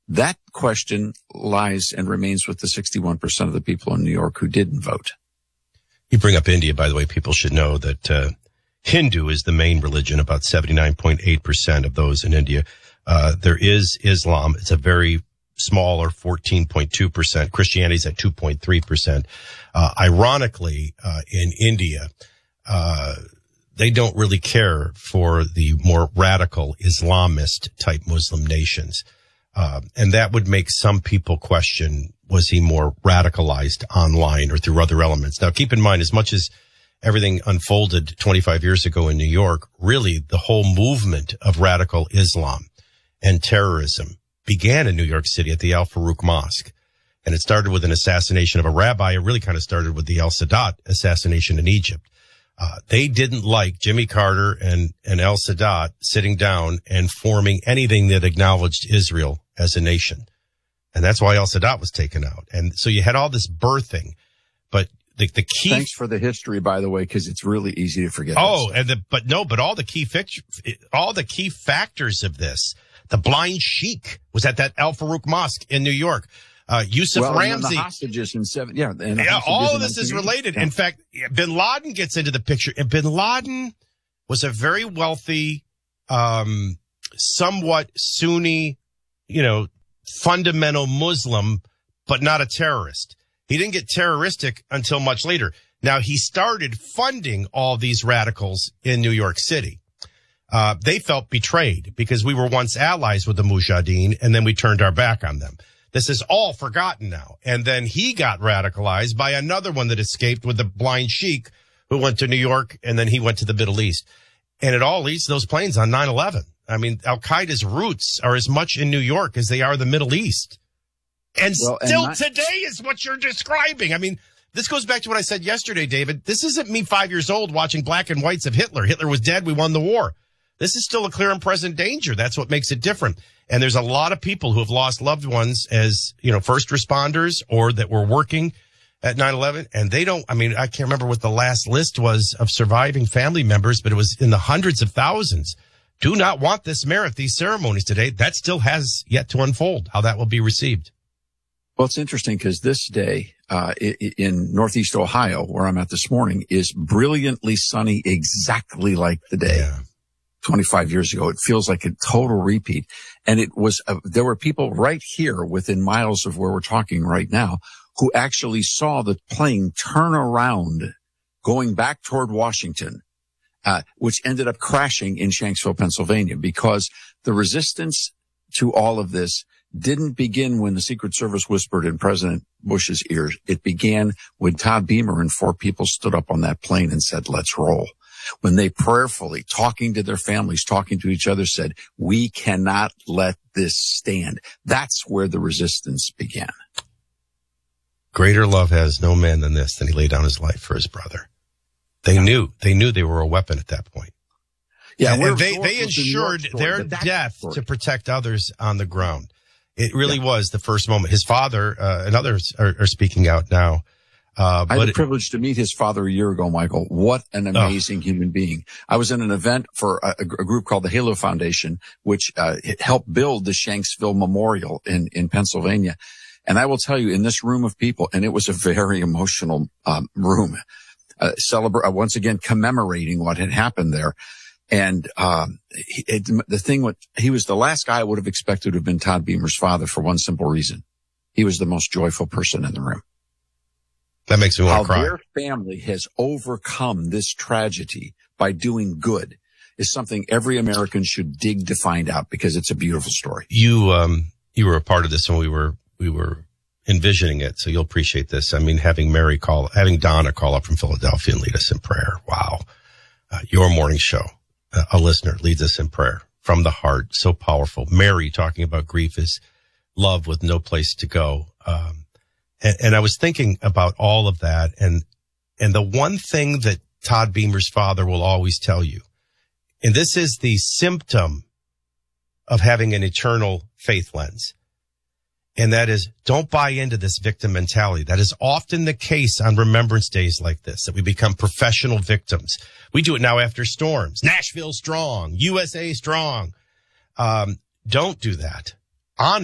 That question lies and remains with the 61% of the people in New York who didn't vote. You bring up India, by the way. People should know that Hindu is the main religion, about 79.8% of those in India. There is Islam. It's a very smaller 14.2%. Christianity's at 2.3%. Ironically, in India, they don't really care for the more radical Islamist type Muslim nations. And that would make some people question, was he more radicalized online or through other elements? Now, keep in mind, as much as everything unfolded 25 years ago in New York, really the whole movement of radical Islam and terrorism began in New York City at the Al Farouk Mosque. And it started with an assassination of a rabbi. It really kind of started with the al-Sadat assassination in Egypt. They didn't like Jimmy Carter and al-Sadat sitting down and forming anything that acknowledged Israel as a nation. And that's why al-Sadat was taken out. And so you had all this birthing, but the key. Thanks for the history, by the way, because it's really easy to forget. Oh, but all the key factors of this. The blind sheik was at that Al Farouk Mosque in New York. Yusuf Ramzi. The hostages in all of this is related. Yeah. In fact, bin Laden gets into the picture. And bin Laden was a very wealthy, somewhat Sunni, fundamental Muslim, but not a terrorist. He didn't get terroristic until much later. Now, he started funding all these radicals in New York City. They felt betrayed because we were once allies with the Mujahideen, and then we turned our back on them. This is all forgotten now. And then he got radicalized by another one that escaped with the blind sheik who went to New York, and then he went to the Middle East. And it all leads to those planes on 9/11. I mean, Al-Qaeda's roots are as much in New York as they are the Middle East. And today is what you're describing. I mean, this goes back to what I said yesterday, David. This isn't me 5 years old watching black and whites of Hitler. Hitler was dead. We won the war. This is still a clear and present danger. That's what makes it different. And there's a lot of people who have lost loved ones as, first responders or that were working at 9/11. And I can't remember what the last list was of surviving family members, but it was in the hundreds of thousands. Do not want this merit, these ceremonies today. That still has yet to unfold, how that will be received. Well, it's interesting because this day, in Northeast Ohio, where I'm at this morning, is brilliantly sunny, exactly like the day 25 years ago. It feels like a total repeat. And there were people right here within miles of where we're talking right now who actually saw the plane turn around going back toward Washington, which ended up crashing in Shanksville, Pennsylvania, because the resistance to all of this didn't begin when the Secret Service whispered in President Bush's ears. It began when Todd Beamer and 4 people stood up on that plane and said, let's roll. When they prayerfully, talking to their families, talking to each other, said, we cannot let this stand. That's where the resistance began. Greater love has no man than this, than he laid down his life for his brother. They knew they were a weapon at that point. Yeah, and they ensured their death to protect others on the ground. It really was the first moment. His father and others are speaking out now. I had the privilege to meet his father a year ago, Michael. What an amazing human being. I was in an event for a group called the Halo Foundation, which helped build the Shanksville Memorial in Pennsylvania. And I will tell you, in this room of people, and it was a very emotional room, once again commemorating what had happened there. And he was the last guy I would have expected to have been Todd Beamer's father for one simple reason. He was the most joyful person in the room. That makes me want to cry. How their family has overcome this tragedy by doing good is something every American should dig to find out, because it's a beautiful story. You were a part of this when we were envisioning it, so you'll appreciate this. I mean, having Donna call up from Philadelphia and lead us in prayer. Wow. Your morning show. A listener leads us in prayer from the heart. So powerful. Mary talking about grief is love with no place to go. And I was thinking about all of that. And the one thing that Todd Beamer's father will always tell you, and this is the symptom of having an eternal faith lens, and that is, don't buy into this victim mentality. That is often the case on remembrance days like this, that we become professional victims. We do it now after storms. Nashville strong, USA strong. Don't do that.